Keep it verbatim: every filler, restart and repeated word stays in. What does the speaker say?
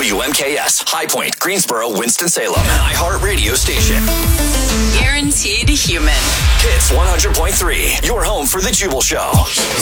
W M K S, High Point, Greensboro, Winston-Salem. iHeartRadio station. Guaranteed human. Hits one hundred point three, your home for The Jubal Show.